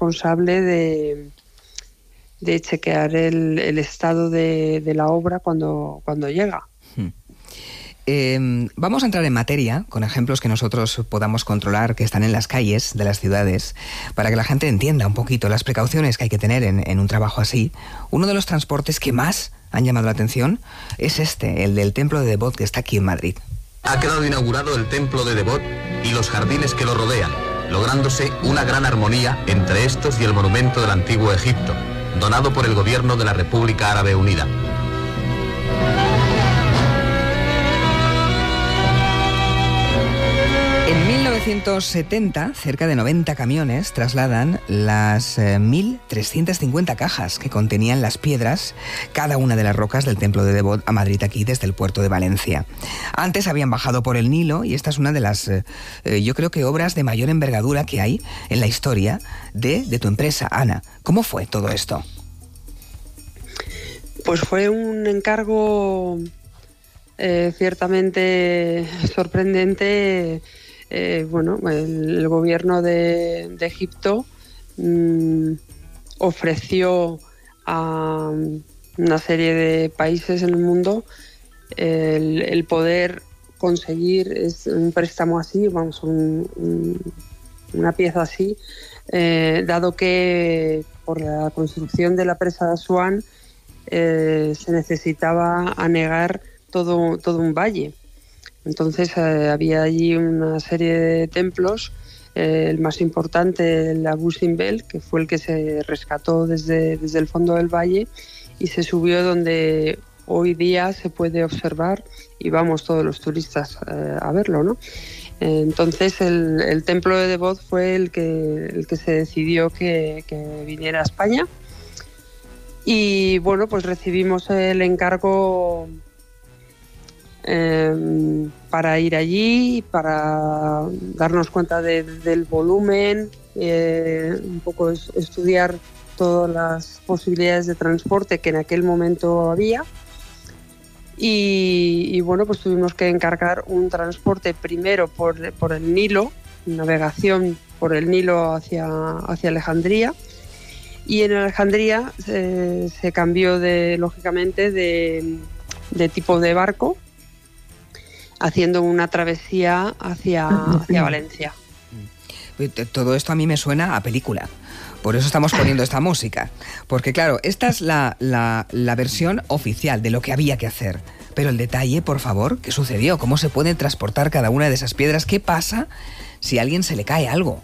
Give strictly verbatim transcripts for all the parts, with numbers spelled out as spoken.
responsable de, de chequear el, el estado de, de la obra cuando, cuando llega. Hmm. Eh, vamos a entrar en materia con ejemplos que nosotros podamos controlar, que están en las calles de las ciudades, para que la gente entienda un poquito las precauciones que hay que tener en, en un trabajo así. Uno de los transportes que más han llamado la atención es este, el del Templo de Devot, que está aquí en Madrid. Ha quedado inaugurado el Templo de Devot y los jardines que lo rodean, lográndose una gran armonía entre estos y el monumento del antiguo Egipto, donado por el gobierno de la República Árabe Unida. En mil novecientos setenta, cerca de noventa camiones trasladan las eh, mil trescientas cincuenta cajas que contenían las piedras, cada una de las rocas del Templo de Devot, a Madrid, aquí desde el puerto de Valencia. Antes habían bajado por el Nilo y esta es una de las, eh, eh, yo creo que obras de mayor envergadura que hay en la historia de, de tu empresa, Ana. ¿Cómo fue todo esto? Pues fue un encargo eh, ciertamente sorprendente. Eh, bueno, el, el gobierno de, de Egipto mmm, ofreció a una serie de países en el mundo el, el poder conseguir es un préstamo así, vamos, un, un, una pieza así, eh, dado que por la construcción de la presa de Asuán eh, se necesitaba anegar todo, todo un valle. Entonces eh, había allí una serie de templos, eh, el más importante, el Abu Simbel, que fue el que se rescató desde, desde el fondo del valle y se subió donde hoy día se puede observar y vamos todos los turistas eh, a verlo, ¿no? Eh, entonces el, el templo de Devot fue el que, el que se decidió que, que viniera a España y bueno, pues recibimos el encargo Eh, para ir allí, para darnos cuenta de, del volumen, eh, un poco es, estudiar todas las posibilidades de transporte que en aquel momento había y, y bueno, pues tuvimos que encargar un transporte primero por, por el Nilo, navegación por el Nilo hacia, hacia Alejandría, y en Alejandría eh, se cambió de, lógicamente de, de tipo de barco, haciendo una travesía hacia, hacia Valencia. Todo esto a mí me suena a película. Por eso estamos poniendo esta música. Porque claro, esta es la, la, la versión oficial de lo que había que hacer. Pero el detalle, por favor, ¿qué sucedió? ¿Cómo se puede transportar cada una de esas piedras? ¿Qué pasa si a alguien se le cae algo?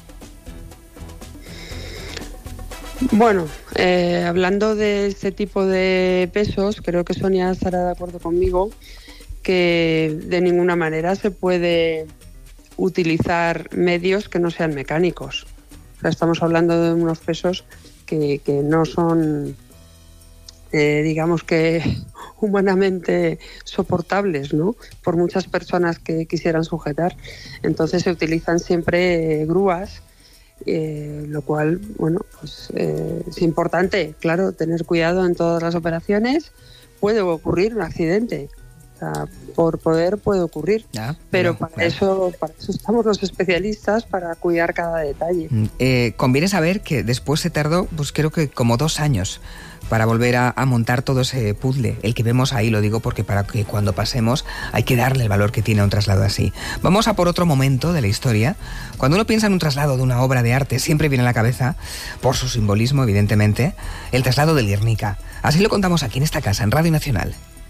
Bueno, eh, hablando de este tipo de pesos, creo que Sonia estará de acuerdo conmigo que de ninguna manera se puede utilizar medios que no sean mecánicos. O sea, estamos hablando de unos pesos que, que no son, eh, digamos que humanamente soportables, ¿no? Por muchas personas que quisieran sujetar. Entonces se utilizan siempre eh, grúas, eh, lo cual, bueno, pues eh, es importante, claro, tener cuidado en todas las operaciones. Puede ocurrir un accidente. O sea, por poder puede ocurrir, ya, pero no, para, bueno. eso, para eso estamos los especialistas, para cuidar cada detalle. Eh, conviene saber que después se tardó, pues creo que como dos años para volver a, a montar todo ese puzzle, el que vemos ahí, lo digo porque para que cuando pasemos hay que darle el valor que tiene a un traslado así. Vamos a por otro momento de la historia. Cuando uno piensa en un traslado de una obra de arte, siempre viene a la cabeza, por su simbolismo evidentemente, el traslado del Guernica. Así lo contamos aquí en esta casa, en Radio Nacional.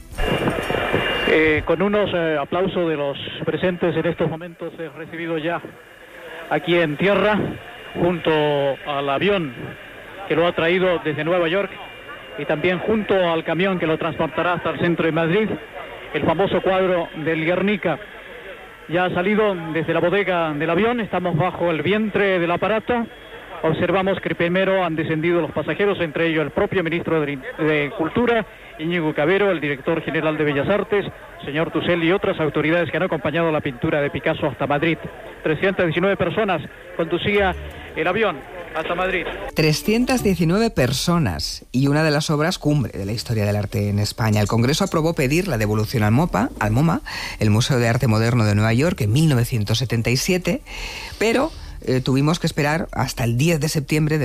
Eh, con unos eh, aplausos de los presentes en estos momentos he recibido ya aquí en tierra, junto al avión que lo ha traído desde Nueva York y también junto al camión que lo transportará hasta el centro de Madrid, el famoso cuadro del Guernica. Ya ha salido desde la bodega del avión, estamos bajo el vientre del aparato. Observamos que primero han descendido los pasajeros, entre ellos el propio ministro de, de Cultura, Íñigo Cabero, el director general de Bellas Artes, señor Tusell y otras autoridades que han acompañado la pintura de Picasso hasta Madrid. trescientas diecinueve personas conducía el avión hasta Madrid. trescientas diecinueve personas y una de las obras cumbre de la historia del arte en España. El Congreso aprobó pedir la devolución al MoPA, al MoMA, el Museo de Arte Moderno de Nueva York, en mil novecientos setenta y siete, pero eh, tuvimos que esperar hasta el diez de septiembre de